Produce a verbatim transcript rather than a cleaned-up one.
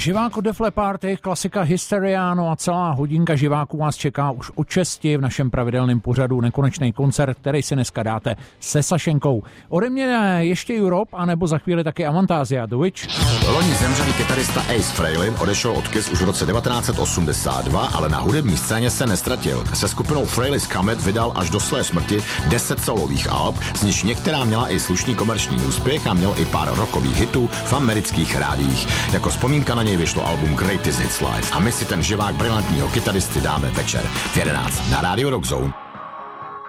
Živáku Defle Party, klasika Hysteriano a celá hodinka živáků vás čeká už od šesti v našem pravidelném pořadu Nekonečný koncert, který si dneska dáte se Sašenkou. Ode mě ještě Europe, anebo za chvíli taky Avantasia, The Witch. Loni zemřelý kytarista Ace Frehley odešel od Kiss už v roce devatenáct set osmdesát dva, ale na hudební scéně se nestratil. Se skupinou Frehley's Comet vydal až do své smrti deset solových alb, z nichž některá měla i slušný komerční úspěch a měl i pár rockových hitů v amerických rádiích. Jako vzpomínka na něj vyšlo album Greatest Hits Live a my si ten živák brilantního kytaristy dáme večer v jedenáct na Radio Rock Zone.